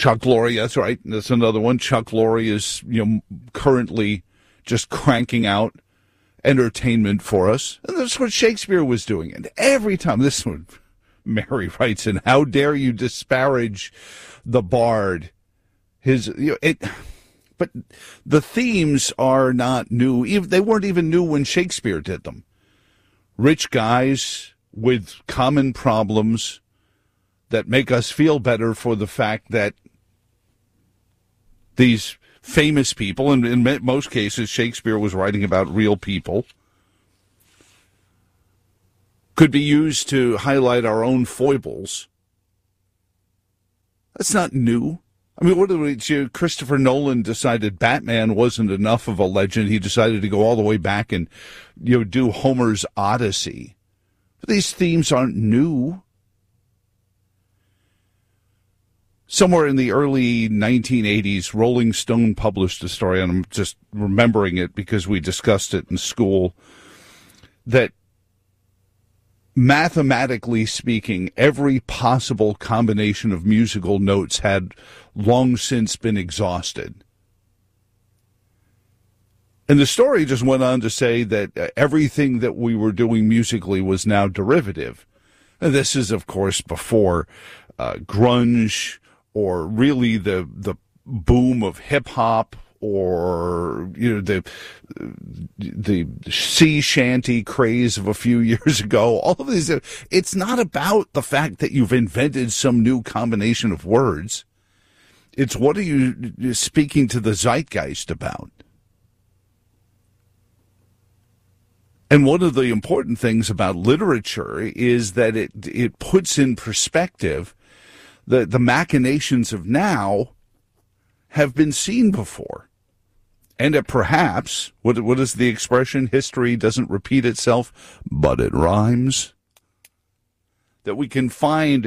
Chuck Lorre, that's right. That's another one. Chuck Lorre is, currently just cranking out entertainment for us. And that's what Shakespeare was doing. And every time, this one, Mary writes in, how dare you disparage the bard? But the themes are not new. They weren't even new when Shakespeare did them. Rich guys with common problems that make us feel better for the fact that these famous people, and in most cases Shakespeare was writing about real people, could be used to highlight our own foibles. That's not new. I mean, Christopher Nolan decided Batman wasn't enough of a legend. He decided to go all the way back and, do Homer's Odyssey. But these themes aren't new. Somewhere in the early 1980s, Rolling Stone published a story, and I'm just remembering it because we discussed it in school, that mathematically speaking, every possible combination of musical notes had long since been exhausted. And the story just went on to say that everything that we were doing musically was now derivative. And this is, of course, before grunge or really the boom of hip-hop or the sea shanty craze of a few years ago. All of these, it's not about the fact that you've invented some new combination of words. It's what are you speaking to the zeitgeist about? And one of the important things about literature is that it puts in perspective the machinations of now have been seen before. And that perhaps, what is the expression? History doesn't repeat itself, but it rhymes. That we can find,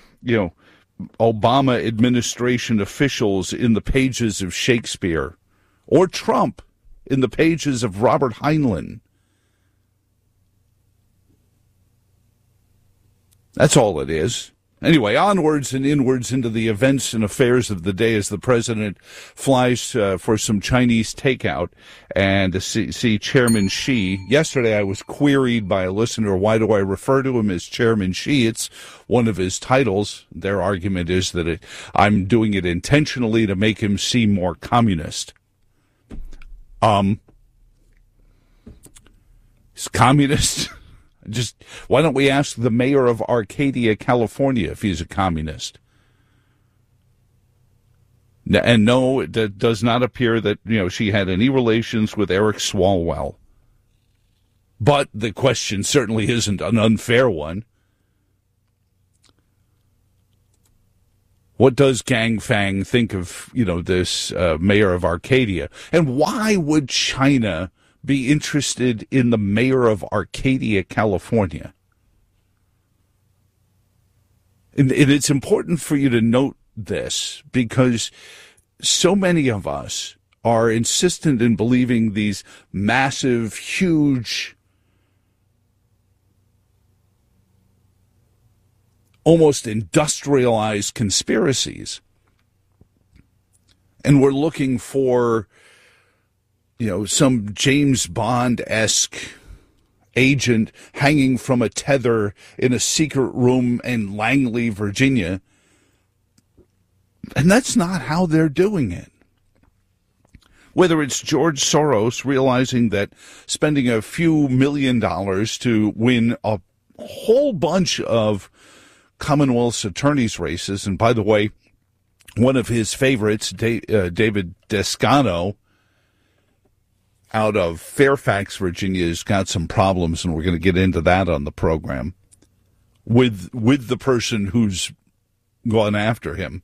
Obama administration officials in the pages of Shakespeare, or Trump in the pages of Robert Heinlein. That's all it is. Anyway, onwards and inwards into the events and affairs of the day as the president flies for some Chinese takeout and to see Chairman Xi. Yesterday I was queried by a listener, why do I refer to him as Chairman Xi? It's one of his titles. Their argument is that I'm doing it intentionally to make him seem more communist. He's communist? Why don't we ask the mayor of Arcadia, California, if he's a communist? And no, it does not appear that, she had any relations with Eric Swalwell. But the question certainly isn't an unfair one. What does Gang Fang think of, this mayor of Arcadia? And why would China be interested in the mayor of Arcadia, California? And it's important for you to note this because so many of us are insistent in believing these massive, huge, almost industrialized conspiracies. And we're looking for some James Bond-esque agent hanging from a tether in a secret room in Langley, Virginia. And that's not how they're doing it. Whether it's George Soros realizing that spending a few $1 million to win a whole bunch of Commonwealth's attorneys' races, and by the way, one of his favorites, David Descano, out of Fairfax, Virginia, has got some problems, and we're going to get into that on the program, with the person who's gone after him.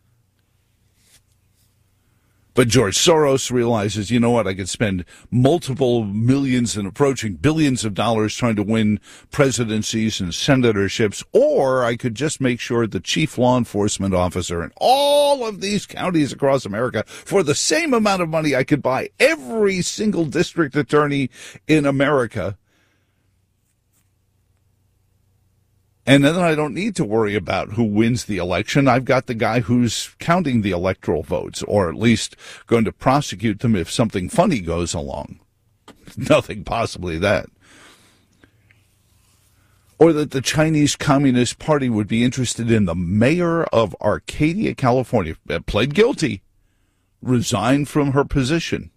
But George Soros realizes, I could spend multiple millions and approaching billions of dollars trying to win presidencies and senatorships, or I could just make sure the chief law enforcement officer in all of these counties across America, for the same amount of money, I could buy every single district attorney in America. And then I don't need to worry about who wins the election. I've got the guy who's counting the electoral votes, or at least going to prosecute them if something funny goes along. Nothing possibly that. Or that the Chinese Communist Party would be interested in the mayor of Arcadia, California, pled guilty, resigned from her position.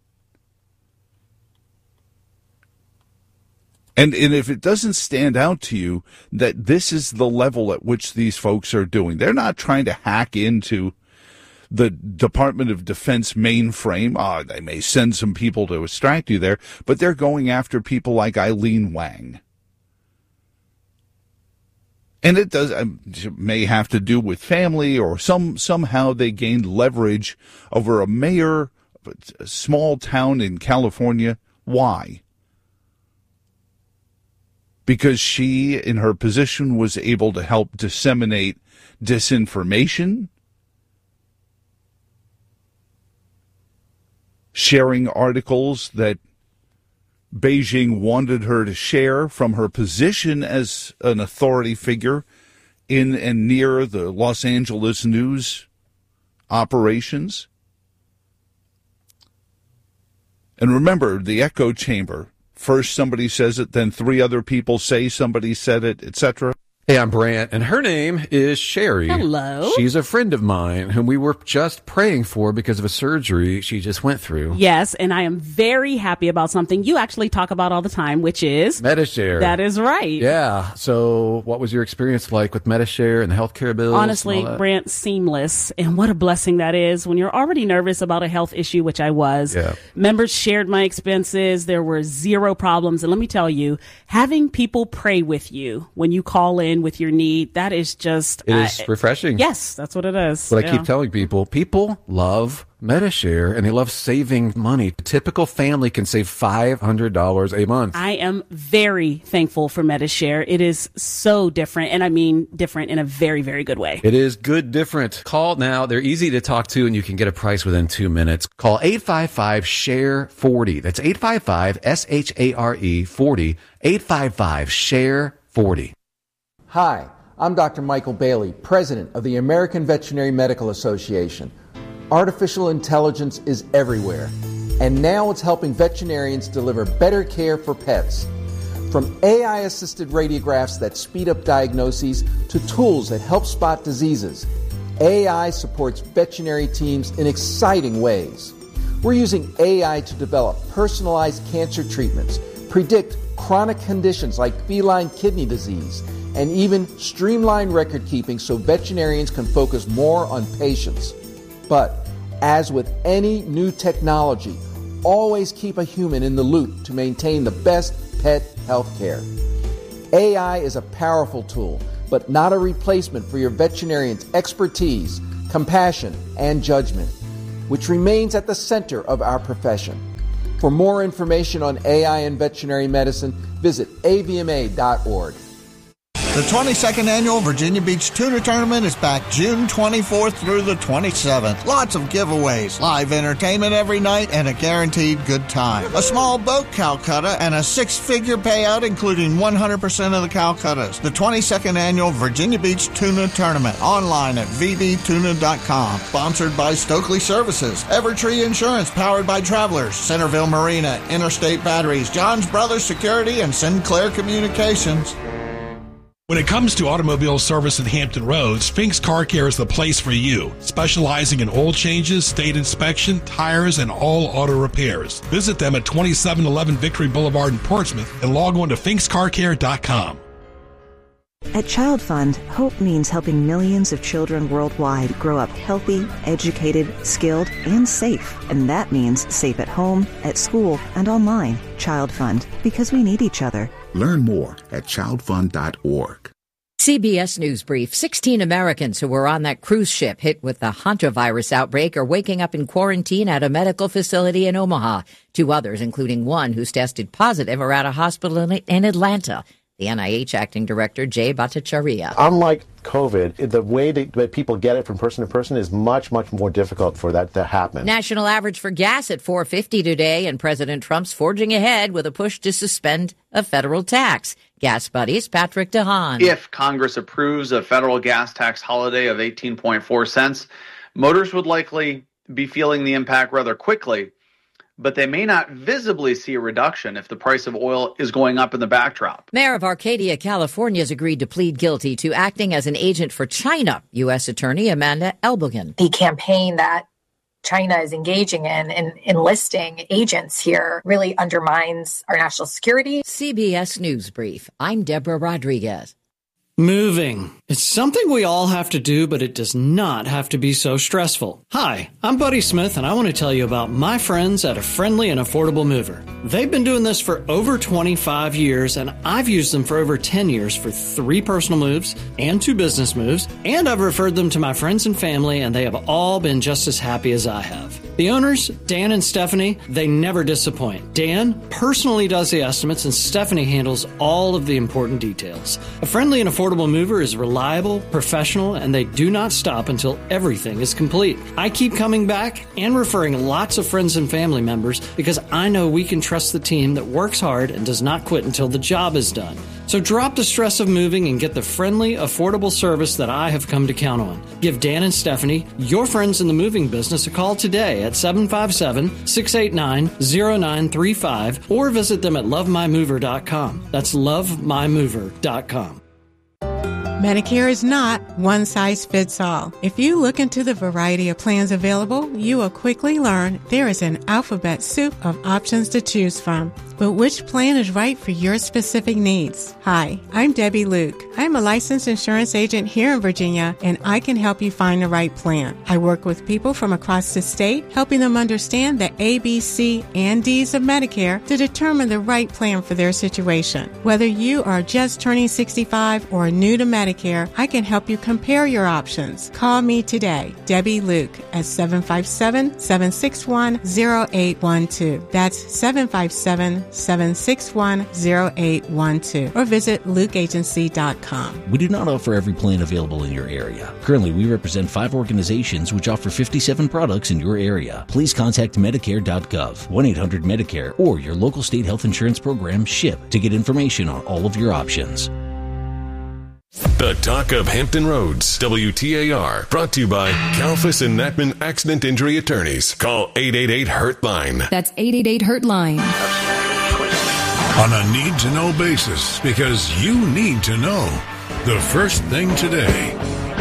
And if it doesn't stand out to you that this is the level at which these folks are doing, they're not trying to hack into the Department of Defense mainframe. They may send some people to extract you there, but they're going after people like Eileen Wang. And it may have to do with family, or somehow they gained leverage over a mayor of a small town in California. Why? Because she, in her position, was able to help disseminate disinformation, sharing articles that Beijing wanted her to share from her position as an authority figure in and near the Los Angeles news operations. And remember, the echo chamber. First somebody says it, then three other people say somebody said it, etc. Hey, I'm Brant, and her name is Sherry. Hello. She's a friend of mine whom we were just praying for because of a surgery she just went through. Yes, and I am very happy about something you actually talk about all the time, which is Medi-Share. That is right. Yeah. So what was your experience like with Medi-Share and the healthcare bills? Honestly, Brant, seamless. And what a blessing that is when you're already nervous about a health issue, which I was. Yeah. Members shared my expenses. There were zero problems. And let me tell you, having people pray with you when you call in with your need, that is just... It is refreshing. Yes, that's what it is. What I keep telling people love Medi-Share, and they love saving money. A typical family can save $500 a month. I am very thankful for Medi-Share. It is so different, and I mean different in a very, very good way. It is good different. Call now. They're easy to talk to, and you can get a price within 2 minutes. Call 855-SHARE-40. That's 855-SHARE-40. 855-SHARE-40. Hi, I'm Dr. Michael Bailey, President of the American Veterinary Medical Association. Artificial intelligence is everywhere, and now it's helping veterinarians deliver better care for pets. From AI-assisted radiographs that speed up diagnoses to tools that help spot diseases, AI supports veterinary teams in exciting ways. We're using AI to develop personalized cancer treatments, predict chronic conditions like feline kidney disease, and even streamline record keeping so veterinarians can focus more on patients. But as with any new technology, always keep a human in the loop to maintain the best pet health care. AI is a powerful tool, but not a replacement for your veterinarian's expertise, compassion, and judgment, which remains at the center of our profession. For more information on AI and veterinary medicine, visit avma.org. The 22nd Annual Virginia Beach Tuna Tournament is back June 24th through the 27th. Lots of giveaways, live entertainment every night, and a guaranteed good time. A small boat Calcutta and a six-figure payout, including 100% of the Calcuttas. The 22nd Annual Virginia Beach Tuna Tournament, online at vbtuna.com. Sponsored by Stokely Services, Evertree Insurance, powered by Travelers, Centerville Marina, Interstate Batteries, John's Brothers Security, and Sinclair Communications. When it comes to automobile service in Hampton Roads, Fink's Car Care is the place for you, specializing in oil changes, state inspection, tires, and all auto repairs. Visit them at 2711 Victory Boulevard in Portsmouth and log on to finkscarcare.com. At Child Fund, hope means helping millions of children worldwide grow up healthy, educated, skilled, and safe. And that means safe at home, at school, and online. Child Fund, because we need each other. Learn more at childfund.org. CBS News Brief. 16 Americans who were on that cruise ship hit with the hantavirus outbreak are waking up in quarantine at a medical facility in Omaha. 2 others, including one who's tested positive, are at a hospital in Atlanta. The NIH acting director, Jay Bhattacharya. Unlike COVID, the way that people get it from person to person is much, much more difficult for that to happen. National average for gas at $4.50 today, and President Trump's forging ahead with a push to suspend a federal tax. Gas Buddy's Patrick DeHaan. If Congress approves a federal gas tax holiday of 18.4 cents, motors would likely be feeling the impact rather quickly, but they may not visibly see a reduction if the price of oil is going up in the backdrop. Mayor of Arcadia, California, has agreed to plead guilty to acting as an agent for China. U.S. Attorney Amanda Elbogen. The campaign that China is engaging in enlisting agents here really undermines our national security. CBS News Brief. I'm Deborah Rodriguez. Moving. It's something we all have to do, but it does not have to be so stressful. Hi, I'm Buddy Smith, and I want to tell you about my friends at A Friendly and Affordable Mover. They've been doing this for over 25 years, and I've used them for over 10 years for 3 personal moves and 2 business moves, and I've referred them to my friends and family, and they have all been just as happy as I have. The owners, Dan and Stephanie, they never disappoint. Dan personally does the estimates, and Stephanie handles all of the important details. A Friendly and Affordable Mover is reliable, professional, and they do not stop until everything is complete. I keep coming back and referring lots of friends and family members because I know we can trust the team that works hard and does not quit until the job is done. So drop the stress of moving and get the friendly, affordable service that I have come to count on. Give Dan and Stephanie, your friends in the moving business, a call today at 757-689-0935 or visit them at lovemymover.com. That's lovemymover.com. Medicare is not one size fits all. If you look into the variety of plans available, you will quickly learn there is an alphabet soup of options to choose from. But which plan is right for your specific needs? Hi, I'm Debbie Luke. I'm a licensed insurance agent here in Virginia, and I can help you find the right plan. I work with people from across the state, helping them understand the A, B, C, and D's of Medicare to determine the right plan for their situation. Whether you are just turning 65 or new to Medicare, I can help you compare your options. Call me today, Debbie Luke, at 757-761-0812. That's 757-761-0812. Or visit lukeagency.com. We do not offer every plan available in your area. Currently, we represent 5 organizations which offer 57 products in your area. Please contact Medicare.gov, 1-800-MEDICARE, or your local state health insurance program, SHIP, to get information on all of your options. The Talk of Hampton Roads, WTAR, brought to you by Kalfas and Natman Accident Injury Attorneys. Call 888-HURT-LINE. That's 888-HURT-LINE. On a need-to-know basis, because you need to know. The first thing today.